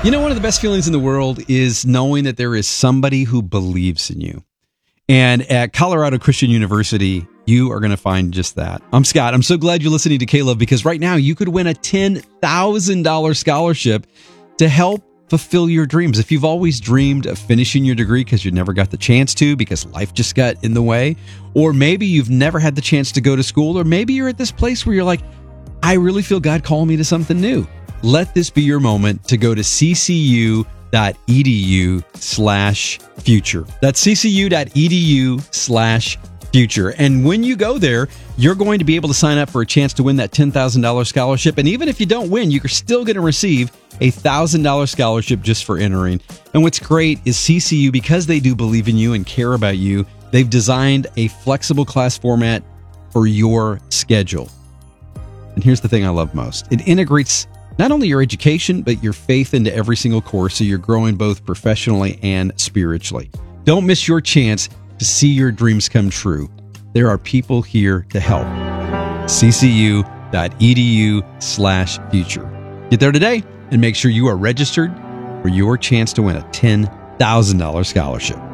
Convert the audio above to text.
You know, one of the best feelings in the world is knowing that there is somebody who believes in you. And at Colorado Christian University, you are going to find just that. I'm Scott. I'm so glad you're listening to Caleb, because right now you could win a $10,000 scholarship to help fulfill your dreams. If you've always dreamed of finishing your degree because you never got the chance to because life just got in the way, or maybe you've never had the chance to go to school, or maybe you're at this place where you're like, I really feel God calling me to something new. Let this be your moment to go to ccu.edu/future. That's ccu.edu/future. And when you go there, you're going to be able to sign up for a chance to win that $10,000 scholarship. And even if you don't win, you're still going to receive a $1,000 scholarship just for entering. And what's great is CCU, because they do believe in you and care about you, they've designed a flexible class format for your schedule. And here's the thing I love most. It integrates not only your education, but your faith into every single course, so you're growing both professionally and spiritually. Don't miss your chance to see your dreams come true. There are people here to help. ccu.edu/future. Get there today and make sure you are registered for your chance to win a $10,000 scholarship.